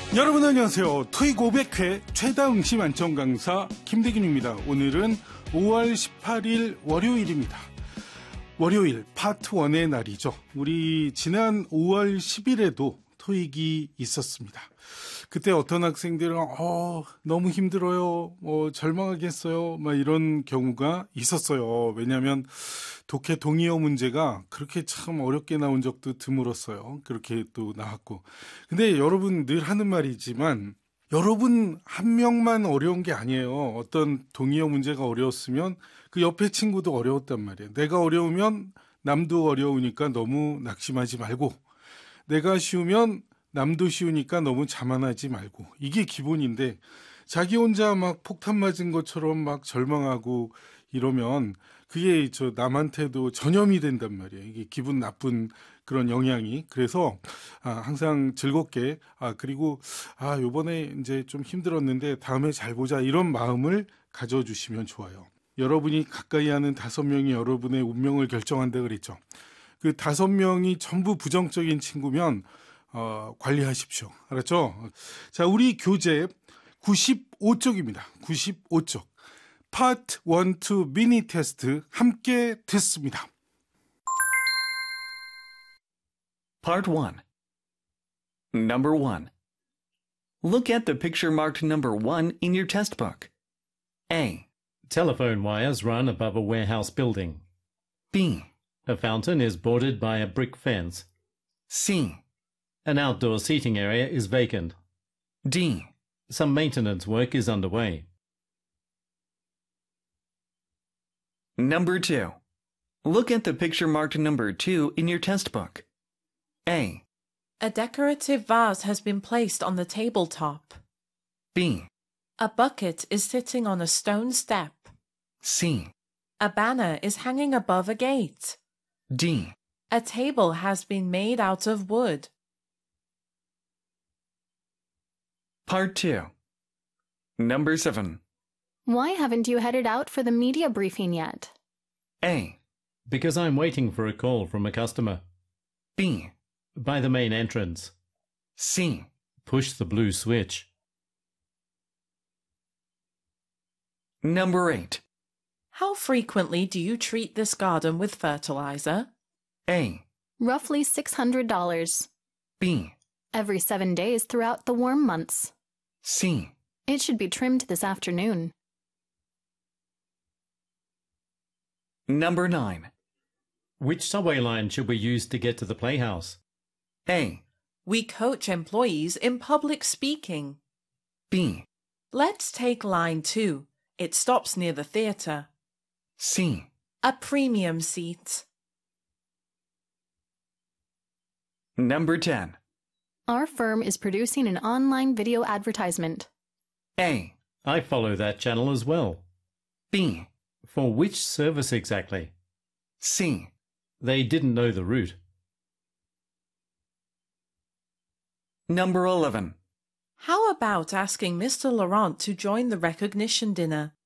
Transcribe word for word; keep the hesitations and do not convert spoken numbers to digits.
여러분 안녕하세요. 토익 오백 회 최다 응시 만점 강사 김대균입니다. 오늘은 오월 십팔일 월요일입니다. 월요일 파트 일의 날이죠. 우리 지난 오월 십일에도 토익이 있었습니다. 그때 어떤 학생들은 어, 너무 힘들어요, 뭐 절망하겠어요, 막 이런 경우가 있었어요. 왜냐하면 독해 동의어 문제가 그렇게 참 어렵게 나온 적도 드물었어요. 그렇게 또 나왔고. 근데 여러분 늘 하는 말이지만 여러분 한 명만 어려운 게 아니에요. 어떤 동의어 문제가 어려웠으면 그 옆에 친구도 어려웠단 말이에요. 내가 어려우면 남도 어려우니까 너무 낙심하지 말고, 내가 쉬우면 남도 쉬우니까 너무 자만하지 말고, 이게 기본인데 자기 혼자 막 폭탄 맞은 것처럼 막 절망하고 이러면 그게 저 남한테도 전염이 된단 말이에요. 이게 기분 나쁜 그런 영향이. 그래서 아, 항상 즐겁게, 아 그리고 아 요번에 이제 좀 힘들었는데 다음에 잘 보자, 이런 마음을 가져주시면 좋아요. 여러분이 가까이 하는 다섯 명이 여러분의 운명을 결정한다 그랬죠. 그 다섯 명이 전부 부정적인 친구면 어, 관리하십시오. 알았죠? 자, 우리 교재 구십오 쪽입니다. 구십오 쪽. 파트 일, 이 미니 테스트 함께 듣습니다. Part one. Number one. Look at the picture marked number one in your test book. A. Telephone wires run above a warehouse building. B. A fountain is bordered by a brick fence. C. An outdoor seating area is vacant. D. Some maintenance work is underway. Number two. Look at the picture marked number two in your test book. A. A decorative vase has been placed on the tabletop. B. A bucket is sitting on a stone step. C. A banner is hanging above a gate. D. A table has been made out of wood. Part two. Number seven. Why haven't you headed out for the media briefing yet? A. Because I'm waiting for a call from a customer. B. By the main entrance. C. Push the blue switch. Number eight. How frequently do you treat this garden with fertilizer? A. Roughly six hundred dollars. B. Every seven days throughout the warm months. C. It should be trimmed this afternoon. Number nine. Which subway line should we use to get to the playhouse? A. We coach employees in public speaking. B. Let's take line two. It stops near the theatre. C. A premium seat. Number ten. Our firm is producing an online video advertisement. A. I follow that channel as well. B. For which service exactly? C. They didn't know the route. Number eleven. How about asking Mister Laurent to join the recognition dinner?